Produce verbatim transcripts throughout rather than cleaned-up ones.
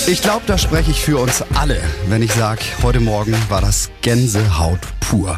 Ich glaube, da spreche ich für uns alle, wenn ich sage, heute Morgen war das Gänsehaut pur.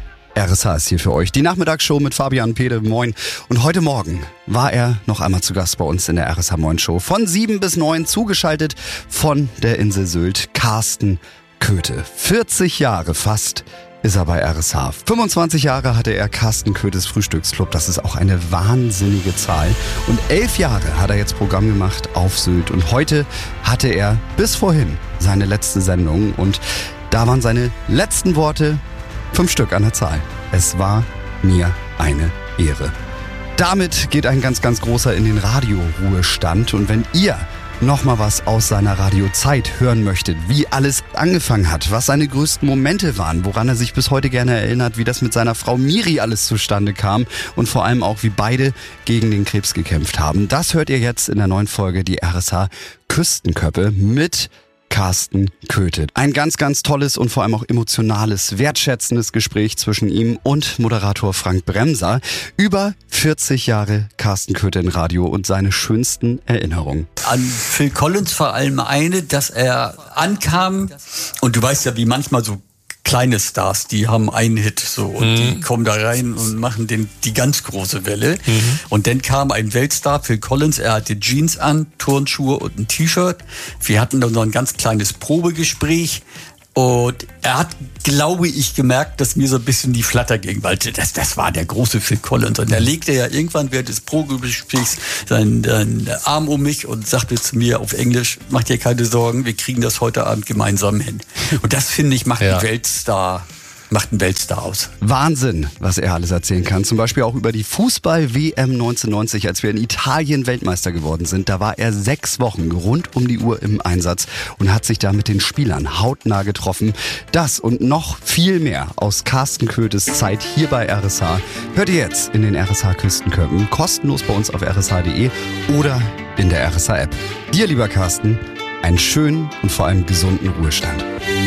R S H ist hier für euch. Die Nachmittagsshow mit Fabian Pede, moin. Und heute Morgen war er noch einmal zu Gast bei uns in der R S H Moin Show. Von sieben bis neun zugeschaltet von der Insel Sylt, Carsten Köthe. vierzig Jahre fast ist er bei R S H. fünfundzwanzig Jahre hatte er Carsten Köthes Frühstücksclub. Das ist auch eine wahnsinnige Zahl. Und elf Jahre hat er jetzt Programm gemacht auf Sylt. Und heute hatte er bis vorhin seine letzte Sendung. Und da waren seine letzten Worte fünf Stück an der Zahl. Es war mir eine Ehre. Damit geht ein ganz, ganz großer in den Radioruhestand. Und wenn ihr noch mal was aus seiner Radiozeit hören möchtet, wie alles angefangen hat, was seine größten Momente waren, woran er sich bis heute gerne erinnert, wie das mit seiner Frau Miri alles zustande kam und vor allem auch, wie beide gegen den Krebs gekämpft haben. Das hört ihr jetzt in der neuen Folge, die R S H Küstenköppe mit Carsten Köthe. Ein ganz, ganz tolles und vor allem auch emotionales, wertschätzendes Gespräch zwischen ihm und Moderator Frank Bremser über vierzig Jahre Carsten Köthe in Radio und seine schönsten Erinnerungen. An Phil Collins vor allem eine, dass er ankam und du weißt ja, wie manchmal so kleine Stars, die haben einen Hit so und mhm. die kommen da rein und machen den, die ganz große Welle. Mhm. Und dann kam ein Weltstar, Phil Collins, er hatte Jeans an, Turnschuhe und ein T-Shirt. Wir hatten dann noch ein ganz kleines Probegespräch und er hat, glaube ich, gemerkt, dass mir so ein bisschen die Flatter ging, weil das, das war der große Phil Collins. Und er legte ja irgendwann während des Probegesprächs seinen, seinen Arm um mich und sagte zu mir auf Englisch, mach dir keine Sorgen, wir kriegen das heute Abend gemeinsam hin. Und das, finde ich, macht ja. einen Weltstar. macht einen Weltstar aus. Wahnsinn, was er alles erzählen kann. Zum Beispiel auch über die Fußball-W M neunzehnhundertneunzig, als wir in Italien Weltmeister geworden sind. Da war er sechs Wochen rund um die Uhr im Einsatz und hat sich da mit den Spielern hautnah getroffen. Das und noch viel mehr aus Carsten Köthes Zeit hier bei R S H hört ihr jetzt in den R S H Küstenköppen. Kostenlos bei uns auf r s h punkt d e oder in der R S H App. Dir, lieber Carsten, einen schönen und vor allem gesunden Ruhestand.